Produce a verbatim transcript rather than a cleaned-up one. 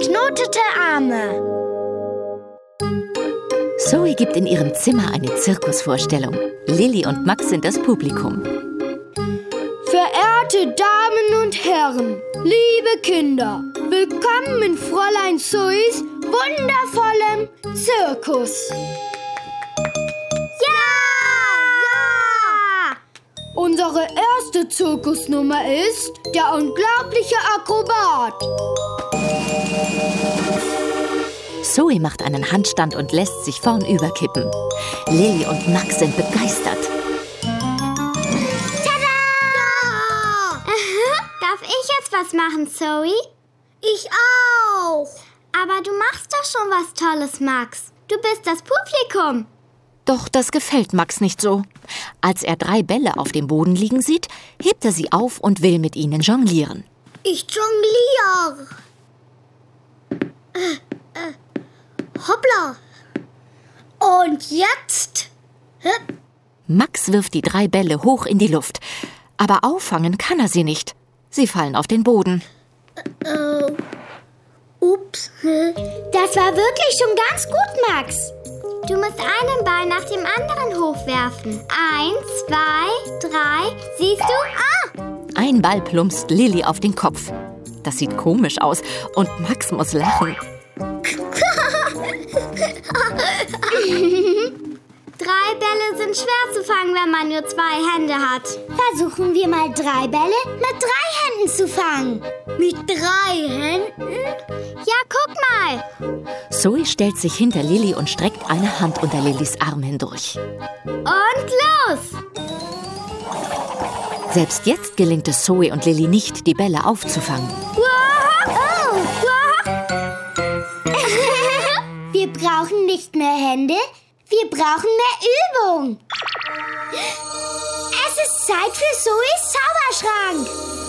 verknotete Arme. Zoe gibt in ihrem Zimmer eine Zirkusvorstellung. Lilli und Max sind das Publikum. Verehrte Damen und Herren, liebe Kinder, willkommen in Fräulein Zoes wundervollem Zirkus. Ja! Ja! Unsere erste Zirkusnummer ist der unglaubliche Akrobat. Zoe macht einen Handstand und lässt sich vornüber kippen. Lilli und Max sind begeistert. Tada! Ja! Darf ich jetzt was machen, Zoe? Ich auch. Aber du machst doch schon was Tolles, Max. Du bist das Publikum. Doch das gefällt Max nicht so. Als er drei Bälle auf dem Boden liegen sieht, hebt er sie auf und will mit ihnen jonglieren. Ich jongliere. Äh, äh, hoppla. Und jetzt? Hüpp. Max wirft die drei Bälle hoch in die Luft. Aber auffangen kann er sie nicht. Sie fallen auf den Boden. Äh, ups. Das war wirklich schon ganz gut, Max. Du musst einen Ball nach dem anderen hochwerfen. Eins, zwei, drei. Siehst du? Ah! Ein Ball plumpst Lilli auf den Kopf. Das sieht komisch aus und Max muss lachen. Drei Bälle sind schwer zu fangen, wenn man nur zwei Hände hat. Versuchen wir mal drei Bälle mit drei Händen zu fangen. Mit drei Händen? Ja, guck mal. Zoe stellt sich hinter Lilli und streckt eine Hand unter Lillis Arm hindurch. Und los! Selbst jetzt gelingt es Zoe und Lilli nicht, die Bälle aufzufangen. Oh. Wir brauchen nicht mehr Hände, wir brauchen mehr Übung. Es ist Zeit für Zoes Zauberschrank.